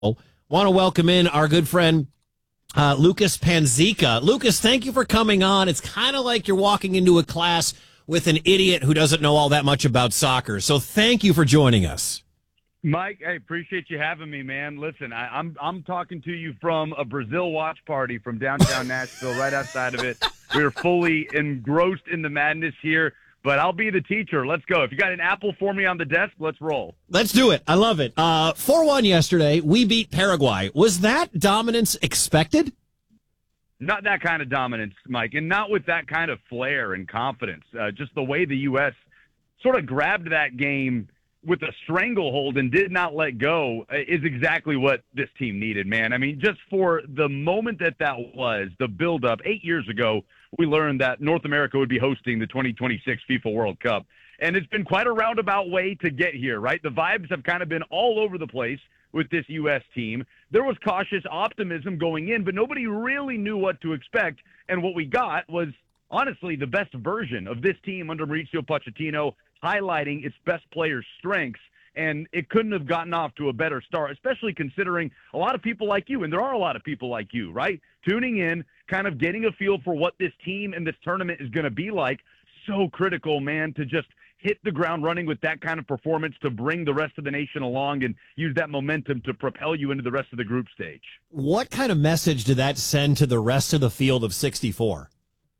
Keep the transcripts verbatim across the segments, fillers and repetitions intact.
Want to welcome in our good friend, uh, Lucas Panzica. Lucas, thank you for coming on. It's kind of like you're walking into a class with an idiot who doesn't know all that much about soccer. So thank you for joining us. Mike, I appreciate you having me, man. Listen, I, I'm I'm talking to you from a Brazil watch party from downtown Nashville, right outside of it. We're fully engrossed in the madness here, but I'll be the teacher. Let's go. If you got an apple for me on the desk, let's roll. Let's do it. I love it. Uh, four one yesterday, we beat Paraguay. Was that dominance expected? Not that kind of dominance, Mike, and not with that kind of flair and confidence. Uh, just the way the U S sort of grabbed that game with a stranglehold and did not let go is exactly what this team needed, man. I mean, just for the moment that that was, the buildup, eight years ago, we learned that North America would be hosting the twenty twenty-six FIFA World Cup. And it's been quite a roundabout way to get here, right? The vibes have kind of been all over the place with this U S team. There was cautious optimism going in, but nobody really knew what to expect. And what we got was, honestly, the best version of this team under Mauricio Pochettino, highlighting its best players' strengths, and it couldn't have gotten off to a better start, especially considering a lot of people like you, and there are a lot of people like you, right, tuning in, kind of getting a feel for what this team and this tournament is going to be like. So critical, man, to just hit the ground running with that kind of performance to bring the rest of the nation along and use that momentum to propel you into the rest of the group stage. What kind of message did that send to the rest of the field of sixty-four?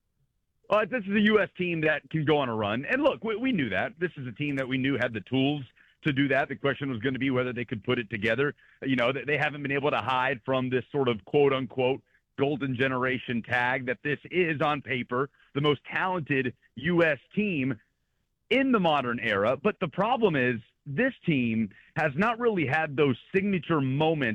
Uh, this is a U S team that can go on a run. And look, we, we knew that. This is a team that we knew had the tools to do that. The question was going to be whether they could put it together. You know, they haven't been able to hide from this sort of quote-unquote golden generation tag that this is, on paper, the most talented U S team in the modern era. But the problem is this team has not really had those signature moments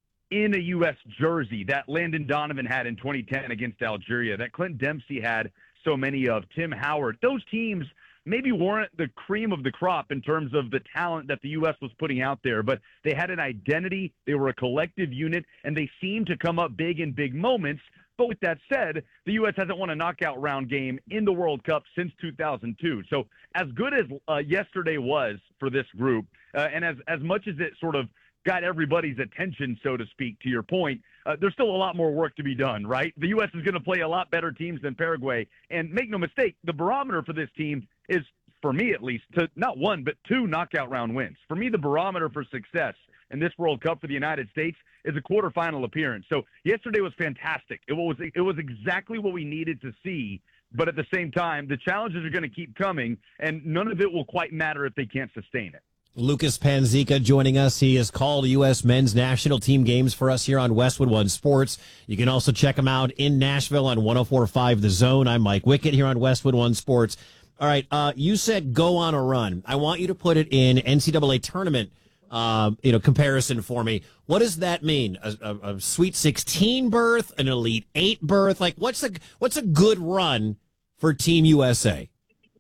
in a U S jersey that Landon Donovan had in twenty ten against Algeria, that Clint Dempsey had so many of, Tim Howard. Those teams maybe weren't the cream of the crop in terms of the talent that the U S was putting out there, but they had an identity, they were a collective unit, and they seemed to come up big in big moments. But with that said, the U S hasn't won a knockout round game in the World Cup since two thousand two. So as good as uh, yesterday was for this group, uh, and as, as much as it sort of got everybody's attention, so to speak, to your point, uh, there's still a lot more work to be done, right? The U S is going to play a lot better teams than Paraguay. And make no mistake, the barometer for this team is, for me at least, to not one, but two knockout round wins. For me, the barometer for success in this World Cup for the United States is a quarterfinal appearance. So yesterday was fantastic. It was, it was exactly what we needed to see. But at the same time, the challenges are going to keep coming, and none of it will quite matter if they can't sustain it. Lucas Panzica joining us. He has called U S men's national team games for us here on Westwood One Sports. You can also check him out in Nashville on one oh four point five The Zone. I'm Mike Wickett here on Westwood One Sports. All right, uh, you said go on a run. I want you to put it in N C double A tournament uh, you know, comparison for me. What does that mean? A, a, a Sweet sixteen berth, an Elite Eight berth? Like, what's a what's a good run for Team U S A?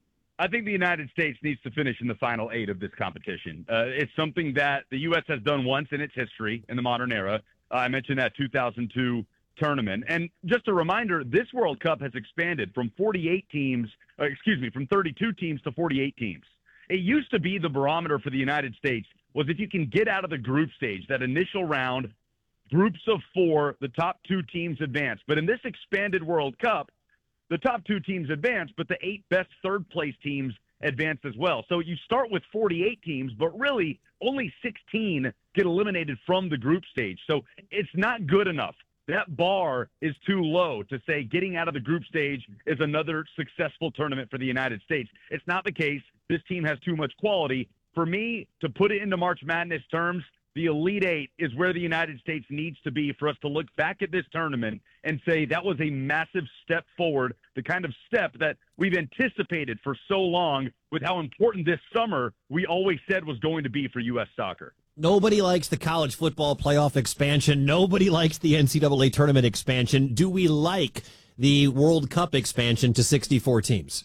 I think the United States needs to finish in the final eight of this competition. Uh, it's something that the U S has done once in its history in the modern era. Uh, I mentioned that two thousand two tournament. And just a reminder, this World Cup has expanded from forty-eight teams, uh, excuse me, from thirty-two teams to forty-eight teams. It used to be the barometer for the United States was if you can get out of the group stage, that initial round, groups of four, the top two teams advance. But in this expanded World Cup, the top two teams advance, but the eight best third-place teams advance as well. So you start with forty-eight teams, but really only sixteen get eliminated from the group stage. So it's not good enough. That bar is too low to say getting out of the group stage is another successful tournament for the United States. It's not the case. This team has too much quality. For me, to put it into March Madness terms, the Elite Eight is where the United States needs to be for us to look back at this tournament and say that was a massive step forward, the kind of step that we've anticipated for so long with how important this summer we always said was going to be for U S soccer. Nobody likes the college football playoff expansion. Nobody likes the N C double A tournament expansion. Do we like the World Cup expansion to sixty-four teams?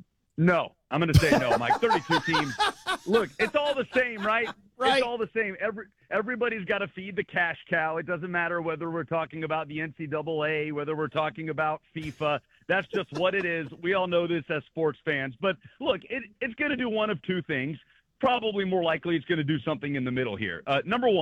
No. I'm going to say no, Mike. thirty-two teams. Look, it's all the same, right? Right. It's all the same. Every everybody's got to feed the cash cow. It doesn't matter whether we're talking about the N C double A, whether we're talking about FIFA. That's just what it is. We all know this as sports fans. But look, it, it's going to do one of two things. Probably more likely it's going to do something in the middle here. Uh, number one,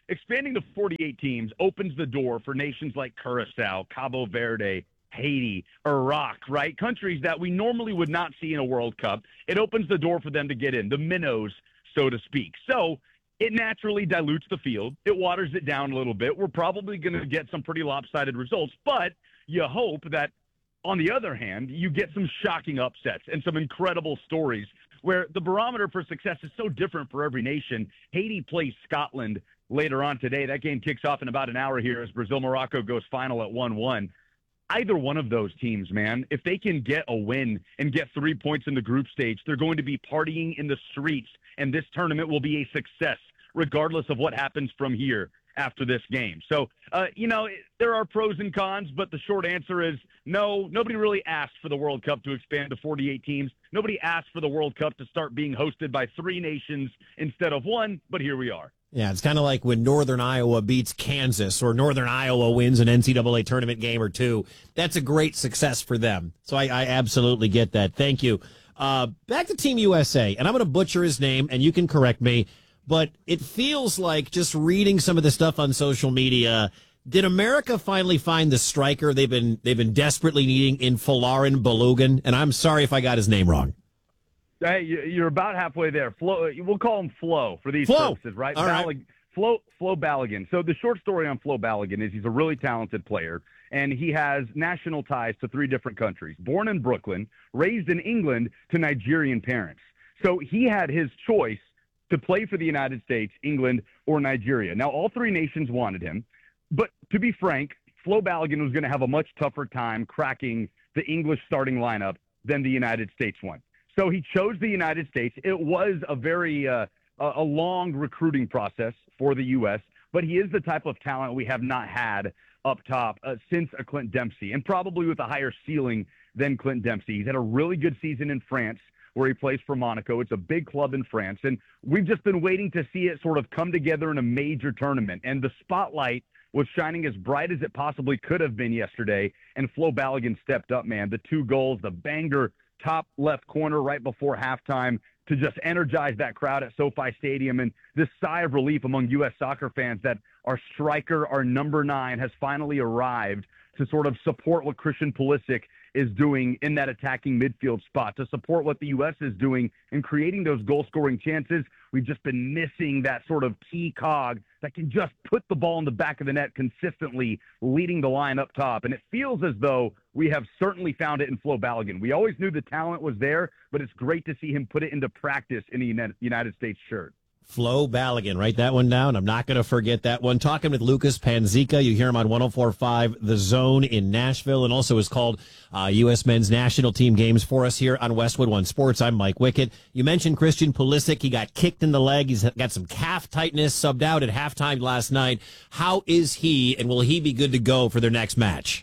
expanding to forty-eight teams opens the door for nations like Curacao, Cabo Verde, Haiti, Iraq, right? Countries that we normally would not see in a World Cup. It opens the door for them to get in, the minnows, so to speak. So it naturally dilutes the field. It waters it down a little bit. We're probably going to get some pretty lopsided results, but you hope that, on the other hand, you get some shocking upsets and some incredible stories where the barometer for success is so different for every nation. Haiti plays Scotland later on today. That game kicks off in about an hour here as Brazil-Morocco goes final at one one. Either one of those teams, man, if they can get a win and get three points in the group stage, they're going to be partying in the streets, and this tournament will be a success regardless of what happens from here after this game. So, uh, you know, there are pros and cons, but the short answer is no, nobody really asked for the World Cup to expand to forty-eight teams. Nobody asked for the World Cup to start being hosted by three nations instead of one, but here we are. Yeah, it's kind of like when Northern Iowa beats Kansas or Northern Iowa wins an N C double A tournament game or two. That's a great success for them. So I, I absolutely get that. Thank you. Uh, back to Team U S A, and I'm going to butcher his name, and you can correct me, but it feels like just reading some of the stuff on social media, did America finally find the striker they've been they've been desperately needing in Folarin Balogun? And I'm sorry if I got his name wrong. Hey, you're about halfway there. Flo, we'll call him Flo for these Flo. purposes, right? All Ballig- right. Flo, Flo Balogun. So the short story on Flo Balogun is he's a really talented player, and he has national ties to three different countries. Born in Brooklyn, raised in England to Nigerian parents. So he had his choice to play for the United States, England, or Nigeria. Now, all three nations wanted him, but to be frank, Flo Balogun was going to have a much tougher time cracking the English starting lineup than the United States one. So he chose the United States. It was a very uh, a long recruiting process for the U S, but he is the type of talent we have not had up top uh, since a Clint Dempsey, and probably with a higher ceiling than Clint Dempsey. He's had a really good season in France where he plays for Monaco. It's a big club in France, and we've just been waiting to see it sort of come together in a major tournament, and the spotlight was shining as bright as it possibly could have been yesterday, and Flo Balogun stepped up, man. The two goals, the banger top left corner right before halftime to just energize that crowd at SoFi Stadium, and this sigh of relief among U S soccer fans that our striker, our number nine, has finally arrived to sort of support what Christian Pulisic is doing in that attacking midfield spot, to support what the U S is doing in creating those goal-scoring chances. We've just been missing that sort of key cog that can just put the ball in the back of the net consistently, leading the line up top. And it feels as though we have certainly found it in Flo Balogun. We always knew the talent was there, but it's great to see him put it into practice in the United States shirt. Flo Balogun. Write that one down. I'm not going to forget that one. Talking with Lucas Panzica. You hear him on one oh four point five The Zone in Nashville, and also is called uh, U S Men's National Team Games for us here on Westwood One Sports. I'm Mike Wickett. You mentioned Christian Pulisic. He got kicked in the leg. He's got some calf tightness, subbed out at halftime last night. How is he, and will he be good to go for their next match?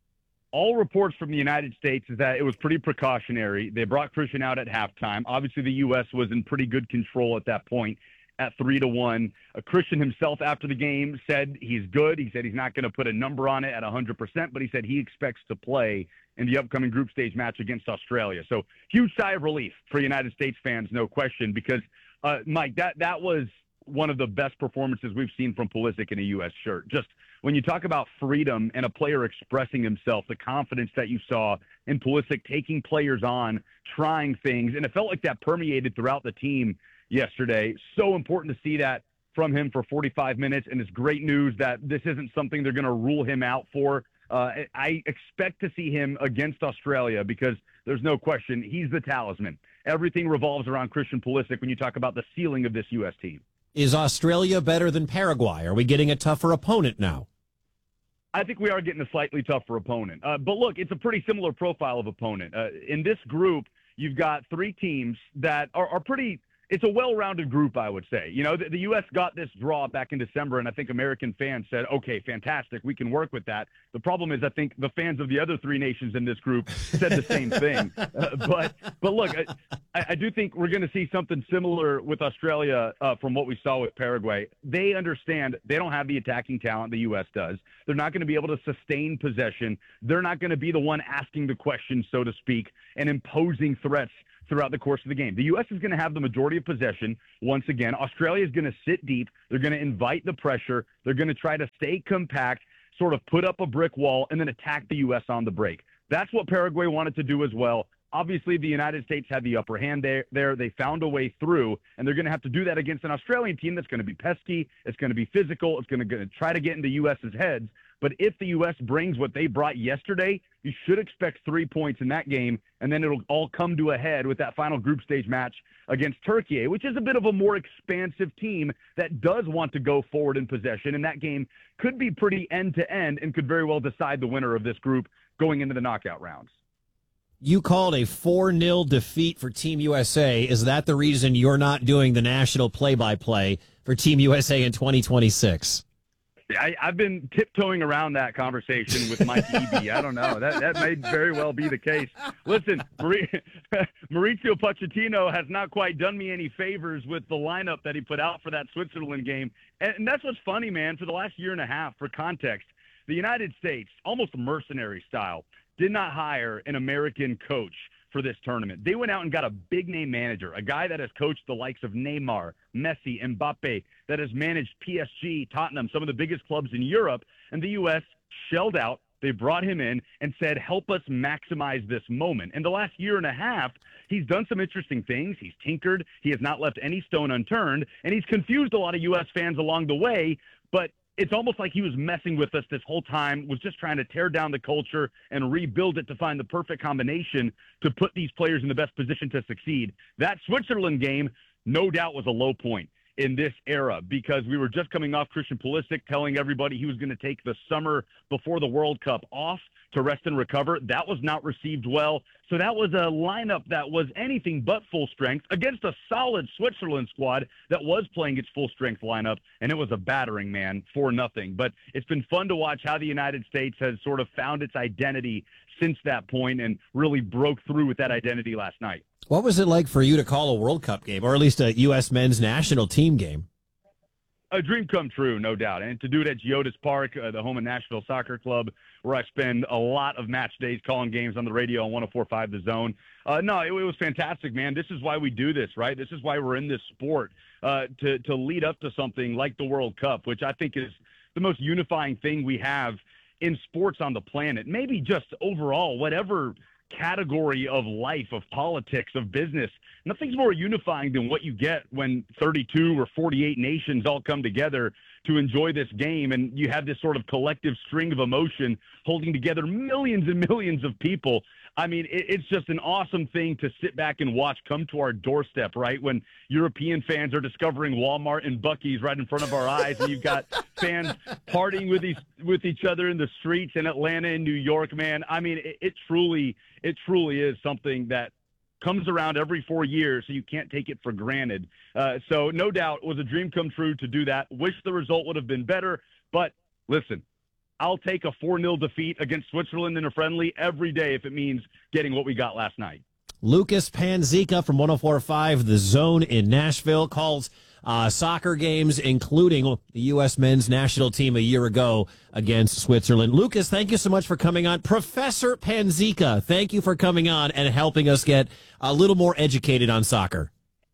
All reports from the United States is that it was pretty precautionary. They brought Christian out at halftime. Obviously, the U S was in pretty good control at that point at three to one. Uh, Christian himself after the game said he's good. He said he's not going to put a number on it at one hundred percent, but he said he expects to play in the upcoming group stage match against Australia. So huge sigh of relief for United States fans, no question, because, uh, Mike, that, that was one of the best performances we've seen from Pulisic in a U S shirt. Just when you talk about freedom and a player expressing himself, the confidence that you saw in Pulisic taking players on, trying things, and it felt like that permeated throughout the team yesterday. So important to see that from him for forty-five minutes, and it's great news that this isn't something they're going to rule him out for. Uh, I expect to see him against Australia because there's no question he's the talisman. Everything revolves around Christian Pulisic when you talk about the ceiling of this U S team. Is Australia better than Paraguay? Are we getting a tougher opponent now? I think we are getting a slightly tougher opponent. Uh, but look, it's a pretty similar profile of opponent. Uh, in this group, you've got three teams that are, are pretty – it's a well-rounded group, I would say. You know, the, the U S got this draw back in December, and I think American fans said, okay, fantastic, we can work with that. The problem is I think the fans of the other three nations in this group said the same thing. Uh, but but look, I, I do think we're going to see something similar with Australia uh, from what we saw with Paraguay. They understand they don't have the attacking talent the U S does. They're not going to be able to sustain possession. They're not going to be the one asking the questions, so to speak, and imposing threats throughout the course of the game. The U S is going to have the majority of possession once again. Australia is going to sit deep. They're going to invite the pressure. They're going to try to stay compact, sort of put up a brick wall, and then attack the U S on the break. That's what Paraguay wanted to do as well. Obviously, the United States had the upper hand there. there. They found a way through, and they're going to have to do that against an Australian team that's going to be pesky. It's going to be physical. It's going to try to get into US's heads. But if the U S brings what they brought yesterday, you should expect three points in that game, and then it'll all come to a head with that final group stage match against Turkey, which is a bit of a more expansive team that does want to go forward in possession, and that game could be pretty end-to-end and could very well decide the winner of this group going into the knockout rounds. You called a four nil defeat for Team U S A. Is that the reason you're not doing the national play-by-play for Team U S A in twenty twenty-six? I, I've been tiptoeing around that conversation with Mike Eby. I don't know. That that may very well be the case. Listen, Mauricio Pochettino has not quite done me any favors with the lineup that he put out for that Switzerland game. And, and that's what's funny, man. For the last year and a half, for context, the United States, almost mercenary style, did not hire an American coach for this tournament. They went out and got a big-name manager, a guy that has coached the likes of Neymar, Messi, Mbappe, that has managed P S G, Tottenham, some of the biggest clubs in Europe, and the U S shelled out. They brought him in and said, help us maximize this moment. In the last year and a half, he's done some interesting things. He's tinkered. He has not left any stone unturned, and he's confused a lot of U S fans along the way, but it's almost like he was messing with us this whole time, was just trying to tear down the culture and rebuild it to find the perfect combination to put these players in the best position to succeed. That Switzerland game, no doubt, was a low point in this era because we were just coming off Christian Pulisic telling everybody he was going to take the summer before the World Cup off to rest and recover. That was not received well. So that was a lineup that was anything but full strength against a solid Switzerland squad that was playing its full strength lineup, and it was a battering, man, for nothing. But it's been fun to watch how the United States has sort of found its identity since that point and really broke through with that identity last night. What was it like for you to call a World Cup game, or at least a U S men's national team game? A dream come true, no doubt. And to do it at Geodis Park, uh, the home of Nashville Soccer Club, where I spend a lot of match days calling games on the radio on one oh four point five The Zone. Uh, no, it, it was fantastic, man. This is why we do this, right? This is why we're in this sport, uh, to, to lead up to something like the World Cup, which I think is the most unifying thing we have in sports on the planet. Maybe just overall, whatever category of life, of politics, of business. Nothing's more unifying than what you get when thirty-two or forty-eight nations all come together to enjoy this game, and you have this sort of collective string of emotion holding together millions and millions of people. I mean, it, it's just an awesome thing to sit back and watch come to our doorstep, right? When European fans are discovering Walmart and Buc-ee's right in front of our eyes, and you've got fans partying with each, with each other in the streets in Atlanta and New York, man. I mean, it, it truly, it truly is something that comes around every four years, so you can't take it for granted. Uh, so no doubt it was a dream come true to do that. Wish the result would have been better, but listen, I'll take a four nil defeat against Switzerland in a friendly every day if it means getting what we got last night. Lucas Panzica from one oh four point five The Zone in Nashville calls uh, soccer games, including the U S men's national team a year ago against Switzerland. Lucas, thank you so much for coming on. Professor Panzica, thank you for coming on and helping us get a little more educated on soccer.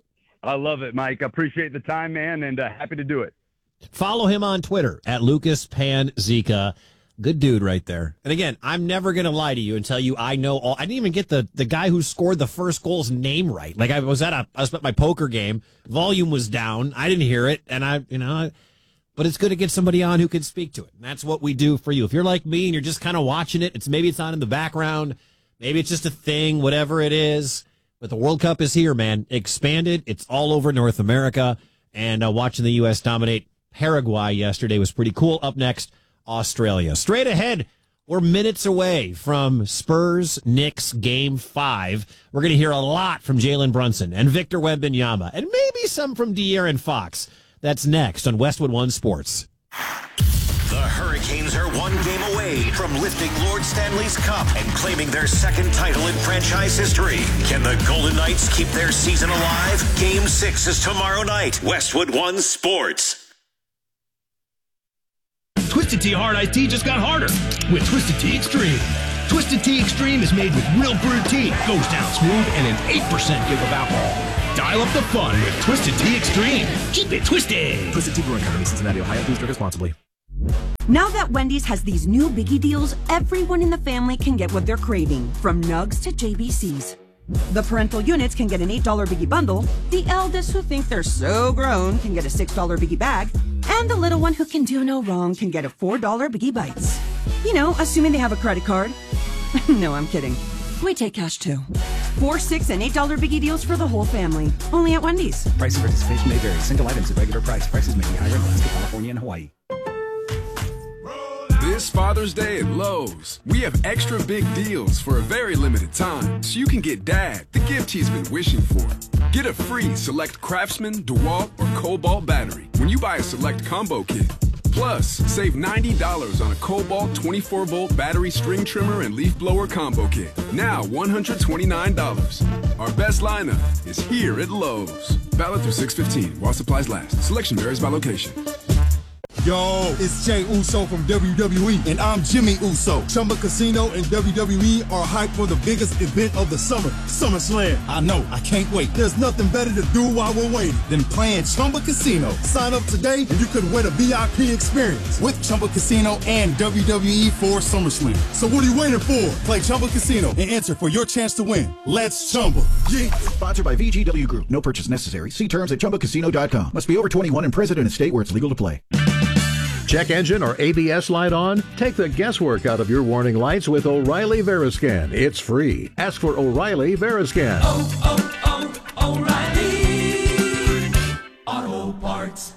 I love it, Mike. I appreciate the time, man, and uh, happy to do it. Follow him on Twitter at Lucas Panzica. Good dude right there. And again, I'm never going to lie to you and tell you I know all. I didn't even get the, the guy who scored the first goal's name right. Like I was at a, I was at my poker game. Volume was down. I didn't hear it. And I, you know, but it's good to get somebody on who can speak to it. And that's what we do for you. If you're like me and you're just kind of watching it, it's maybe it's on in the background. Maybe it's just a thing, whatever it is. But the World Cup is here, man. Expanded. It's all over North America. And uh, watching the U S dominate Paraguay yesterday was pretty cool. Up next, Australia. Straight ahead, we're minutes away from Spurs-Knicks Game five. We're going to hear a lot from Jalen Brunson and Victor Wembanyama, and maybe some from De'Aaron Fox. That's next on Westwood One Sports. The Hurricanes are one game away from lifting Lord Stanley's Cup and claiming their second title in franchise history. Can the Golden Knights keep their season alive? Game six is tomorrow night. Westwood One Sports. Twisted Tea Hard Iced Tea just got harder with Twisted Tea Extreme. Twisted Tea Extreme is made with real brewed tea, goes down smooth, and an eight percent give of alcohol. Dial up the fun with Twisted Tea Extreme. Keep it twisted. Twisted Tea Brewing Company, Cincinnati, Ohio. Please drink responsibly. Now that Wendy's has these new biggie deals, everyone in the family can get what they're craving, from nugs to J B Cs. The parental units can get an eight dollar biggie bundle, the eldest who think they're so grown can get a six dollar biggie bag, and the little one who can do no wrong can get a four dollar biggie bites. You know, assuming they have a credit card. No, I'm kidding. We take cash too. Four, six, and eight dollar biggie deals for the whole family. Only at Wendy's. Price and participation may vary. Single items at regular price. Prices may be higher in Alaska, California, and Hawaii. This Father's Day at Lowe's, we have extra big deals for a very limited time, so you can get Dad the gift he's been wishing for. Get a free Select Craftsman, DeWalt, or Cobalt battery when you buy a Select combo kit. Plus, save ninety dollars on a Cobalt twenty-four volt battery string trimmer and leaf blower combo kit. Now one hundred twenty-nine dollars. Our best lineup is here at Lowe's. Valid through six fifteen while supplies last. Selection varies by location. Yo, it's Jey Uso from W W E, and I'm Jimmy Uso. Chumba Casino and W W E are hyped for the biggest event of the summer, SummerSlam. I know, I can't wait. There's nothing better to do while we're waiting than playing Chumba Casino. Sign up today and you could win a V I P experience with Chumba Casino and W W E for SummerSlam. So what are you waiting for? Play Chumba Casino and enter for your chance to win. Let's Chumba. Yeah. Sponsored by V G W Group. No purchase necessary. See terms at chumba casino dot com. Must be over twenty-one and present in a state where it's legal to play. Check engine or A B S light on? Take the guesswork out of your warning lights with O'Reilly Veriscan. It's free. Ask for O'Reilly Veriscan. Oh, oh, oh, O'Reilly Auto Parts.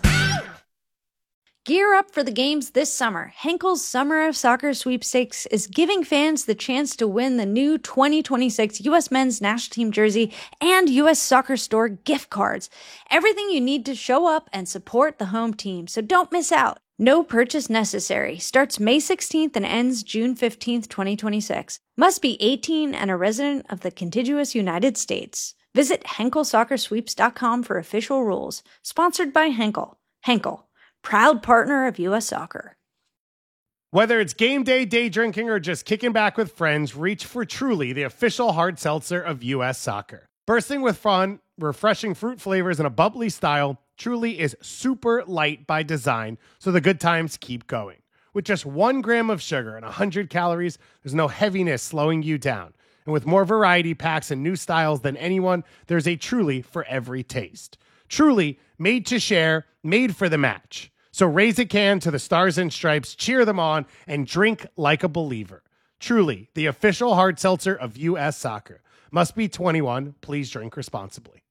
Gear up for the games this summer. Henkel's Summer of Soccer Sweepstakes is giving fans the chance to win the new twenty twenty-six U S Men's National Team jersey and U S Soccer Store gift cards. Everything you need to show up and support the home team, so don't miss out. No purchase necessary. Starts May sixteenth and ends June fifteenth, twenty twenty-six. Must be eighteen and a resident of the contiguous United States. Visit Henkel Soccer Sweeps dot com for official rules. Sponsored by Henkel. Henkel, proud partner of U S Soccer. Whether it's game day, day drinking, or just kicking back with friends, reach for Truly, the official hard seltzer of U S Soccer. Bursting with fun, refreshing fruit flavors, and a bubbly style, Truly is super light by design, so the good times keep going. With just one gram of sugar and one hundred calories, there's no heaviness slowing you down. And with more variety packs and new styles than anyone, there's a Truly for every taste. Truly, made to share, made for the match. So raise a can to the Stars and Stripes, cheer them on, and drink like a believer. Truly, the official hard seltzer of U S Soccer. Must be twenty-one. Please drink responsibly.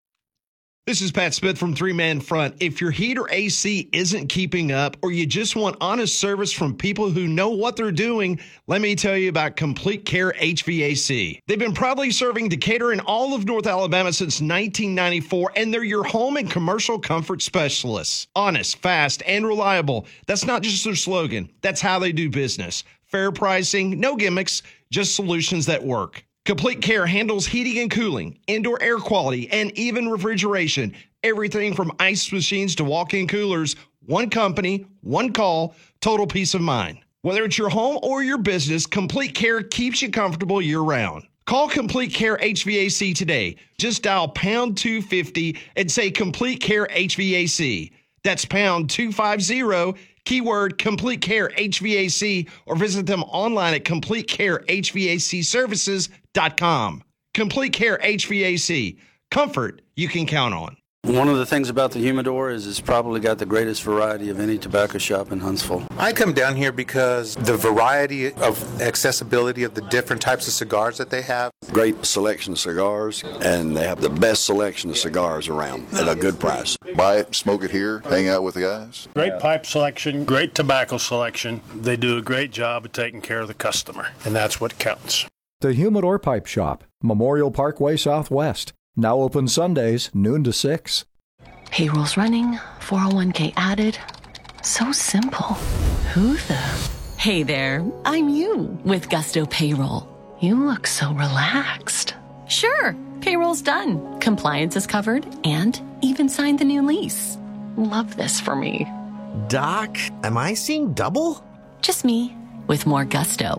This is Pat Smith from Three Man Front. If your heat or A C isn't keeping up, or you just want honest service from people who know what they're doing, let me tell you about Complete Care H V A C. They've been proudly serving Decatur and all of North Alabama since nineteen ninety-four, and they're your home and commercial comfort specialists. Honest, fast, and reliable. That's not just their slogan. That's how they do business. Fair pricing, no gimmicks, just solutions that work. Complete Care handles heating and cooling, indoor air quality, and even refrigeration. Everything from ice machines to walk-in coolers. One company, one call, total peace of mind. Whether it's your home or your business, Complete Care keeps you comfortable year-round. Call Complete Care H V A C today. Just dial pound two fifty and say Complete Care H V A C. That's pound two fifty, keyword Complete Care H V A C, or visit them online at complete care h v a c services dot com. Complete Care H V A C. Comfort you can count on. One of the things about the humidor is it's probably got the greatest variety of any tobacco shop in Huntsville. I come down here because the variety of accessibility of the different types of cigars that they have. Great selection of cigars, and they have the best selection of cigars around at a good price. Buy it, smoke it here, hang out with the guys. Great pipe selection, great tobacco selection. They do a great job of taking care of the customer, and that's what counts. The Humidor Pipe Shop, Memorial Parkway Southwest. Now open Sundays, noon to six. Payroll's running, four oh one k added. So simple. Who the? Hey there, I'm you with Gusto Payroll. You look so relaxed. Sure, payroll's done. Compliance is covered and even signed the new lease. Love this for me. Doc, am I seeing double? Just me with more gusto.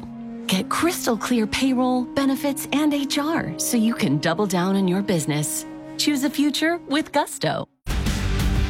Get crystal clear payroll, benefits, and H R so you can double down on your business. Choose a future with Gusto.